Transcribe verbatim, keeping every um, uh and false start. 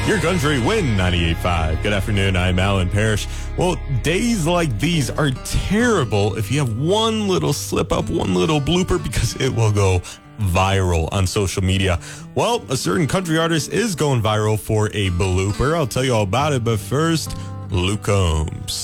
Your Country Win ninety-eight point five. Good afternoon, I'm Alan Parrish. Well, days like these are terrible if you have one little slip up, one little blooper, because it will go viral on social media. Well, a certain country artist is going viral for a blooper. I'll tell you all about it, but first, Luke Combs.